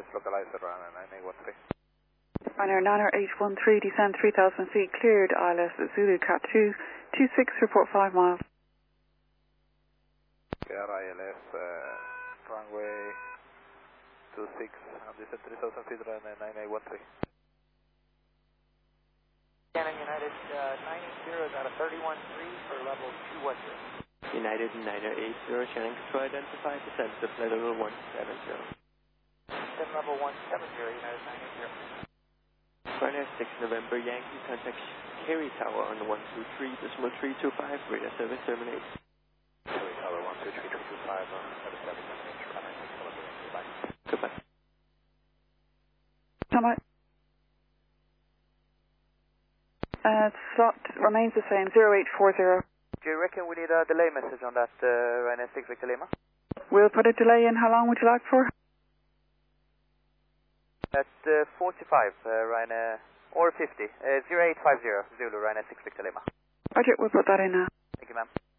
is localized at Ryanair 9813. Ryanair 9813, descend 3000 feet, cleared, ILS Zulu Cat 226, report 5 miles. Clear ILS, runway 26, and descend 3000 feet, Ryanair 9813. Canon United 980 is out of 31.3 for level 210. United 9080, Shannon control identified, descend to flight level 170. Descend level 170, United 980. Ryanair 6 November Yankee, contact Kerry Tower on the 123.325, radar service terminate. Kerry Tower 123.325, radar service terminate, Ryanair 6 November Yankee, goodbye. Goodbye. Come on. Slot remains the same, 0840. Do you reckon we need a delay message on that Ryanair 6 Victor Lima? We'll put a delay in. How long would you like for? At 45, Ryanair, or 50, 0850, Zulu, Ryanair 6 Victor Lima. Roger, we'll put that in now. Thank you, ma'am.